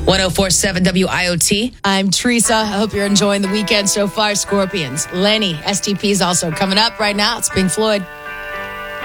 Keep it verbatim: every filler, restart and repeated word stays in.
one oh four point seven W I O T. I'm Teresa. I hope you're enjoying the weekend so far, Scorpions. Lenny, S T P is also coming up right now. It's Pink Floyd.